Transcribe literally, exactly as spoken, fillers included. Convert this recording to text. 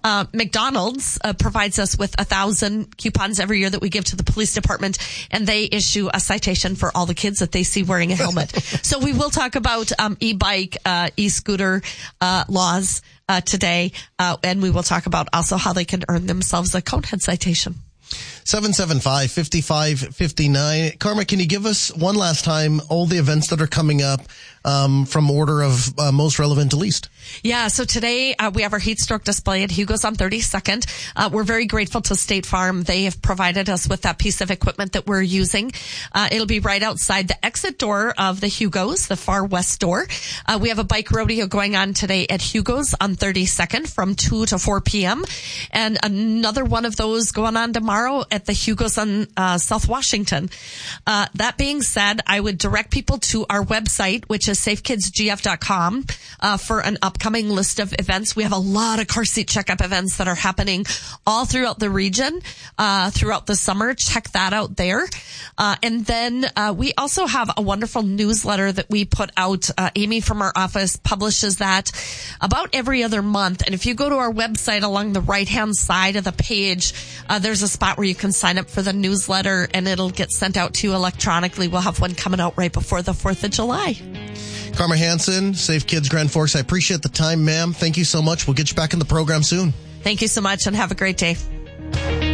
Uh, McDonald's uh, provides us with a thousand coupons every year that we give to the police department, and they issue a citation for all the kids that they see wearing a helmet. So we will talk about um, e-bike, uh, e-scooter uh, laws uh, today, uh, and we will talk about also how they can earn themselves a conehead citation. seven seven five, five five five nine. Karma, can you give us one last time all the events that are coming up um, from order of uh, most relevant to least? Yeah, so today uh, we have our heat stroke display at Hugo's on thirty-second. Uh, we're very grateful to State Farm. They have provided us with that piece of equipment that we're using. Uh, it'll be right outside the exit door of the Hugo's, the far west door. Uh, we have a bike rodeo going on today at Hugo's on thirty-second from two to four p.m. And another one of those going on tomorrow at the Hugo's on uh, South Washington. Uh, that being said, I would direct people to our website, which is safe kids g f dot com, uh, for an upcoming list of events. We have a lot of car seat checkup events that are happening all throughout the region, uh, throughout the summer. Check that out there. Uh, and then, uh, we also have a wonderful newsletter that we put out. Uh, Amy from our office publishes that about every other month. And if you go to our website along the right-hand side of the page, uh, there's a spot where you can sign up for the newsletter and it'll get sent out to you electronically. We'll have one coming out right before the fourth of July. Karma Hansen, Safe Kids Grand Forks. I appreciate the time, ma'am. Thank you so much. We'll get you back in the program soon. Thank you so much and have a great day.